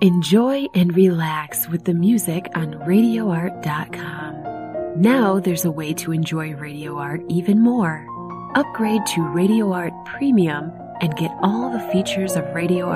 Enjoy and relax with the music on RadioArt.com. Now there's a way to enjoy Radio Art even more. Upgrade to Radio Art Premium and get all the features of Radio Art